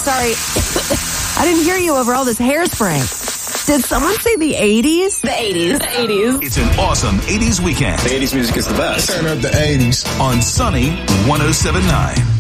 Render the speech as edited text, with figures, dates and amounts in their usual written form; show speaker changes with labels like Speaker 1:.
Speaker 1: sorry. I didn't hear you over all this hairspray. Did someone say the 80s? The 80s. The 80s.
Speaker 2: It's an awesome 80s weekend.
Speaker 3: The 80s music is the best.
Speaker 4: Turn up the 80s.
Speaker 2: On Sunny 107.9.